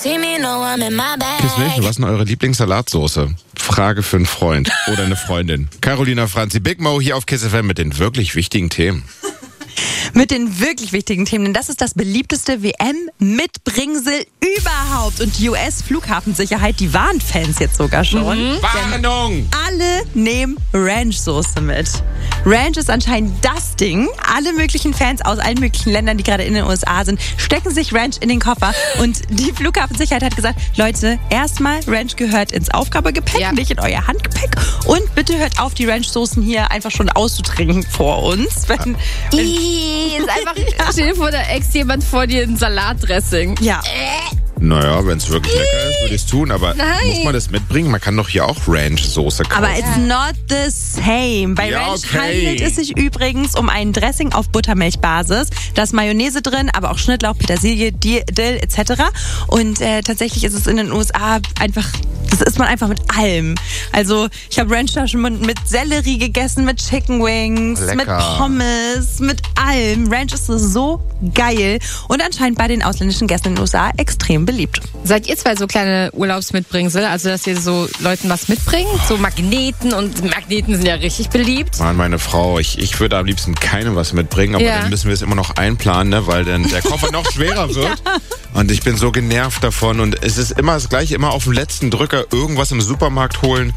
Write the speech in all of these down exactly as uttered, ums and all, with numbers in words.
Nation, was ist denn eure Lieblingssalatsauce? Frage für einen Freund oder eine Freundin. Carolina Franzi, Big Mo hier auf Kiss F M mit den wirklich wichtigen Themen. Mit den wirklich wichtigen Themen, denn das ist das beliebteste W M-Mitbringsel überhaupt. Und die U S-Flughafensicherheit, die warnt Fans jetzt sogar schon. Mhm. Warnung! Alle nehmen Ranch-Soße mit. Ranch ist anscheinend das Ding. Alle möglichen Fans aus allen möglichen Ländern, die gerade in den U S A sind, stecken sich Ranch in den Koffer. Und die Flughafensicherheit hat gesagt, Leute, erstmal, Ranch gehört ins Aufgabegepäck, ja. nicht in euer Handgepäck. Und bitte hört auf, die Ranch-Soßen hier einfach schon auszutrinken vor uns. Wenn, wenn ist einfach, stell dir vor, da ex jemand vor dir ein Salatdressing. Ja. Naja, wenn es wirklich lecker ist, würde ich es tun. Aber Nein. muss man das mitbringen? Man kann doch hier auch Ranch-Soße kaufen. Aber it's not the same. Bei Ja, Ranch okay. handelt es sich übrigens um ein Dressing auf Buttermilchbasis. Da ist Mayonnaise drin, aber auch Schnittlauch, Petersilie, Dill et cetera. Und äh, tatsächlich ist es in den U S A einfach, das isst man einfach mit allem. Also ich habe Ranch da schon mit, mit Sellerie gegessen, mit Chicken Wings, Lecker. mit Pommes, mit allem. Ranch ist so geil und anscheinend bei den ausländischen Gästen in den U S A extrem beliebt. Seid ihr zwei so kleine Urlaubsmitbringsel? Also, dass ihr so Leuten was mitbringt? So Magneten, und Magneten sind ja richtig beliebt. Mann, meine Frau, ich, ich würde am liebsten keinem was mitbringen, aber Ja. dann müssen wir es immer noch einplanen, ne, weil dann der Koffer noch schwerer wird. Ja. Und ich bin so genervt davon und es ist immer das Gleiche, immer auf dem letzten Drücker irgendwas im Supermarkt holen.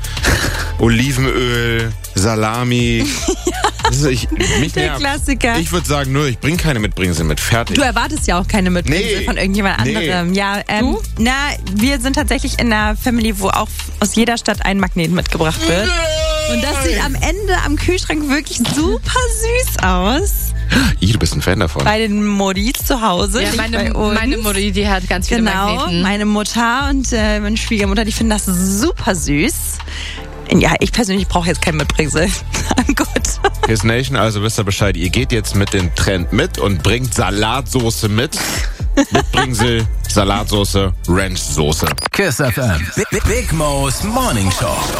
Olivenöl, Salami. Das ist, ich, mich Der nervt. Klassiker. Ich würde sagen, nö, ich bringe keine Mitbringsel mit. Fertig. Du erwartest ja auch keine Mitbringsel Nee. von irgendjemand Nee. anderem. Ja, ähm, Du? Na, wir sind tatsächlich in einer Family, wo auch aus jeder Stadt ein Magnet mitgebracht wird. Und das sieht am Ende am Kühlschrank wirklich super süß aus. Ih, du bist ein Fan davon. Bei den Modis zu Hause. Ja, nicht meine, bei uns. meine Mutti, die hat ganz viele Genau, Magneten. meine Mutter und äh, meine Schwiegermutter, die finden das super süß. Ja, ich persönlich brauche jetzt kein Mitbringsel. Gut. Kiss Nation, also wisst ihr Bescheid, ihr geht jetzt mit dem Trend mit und bringt Salatsoße mit. Mitbringsel, Salatsoße, Ranchsoße. Kiss F M. Big, Big Mo's Morning Show.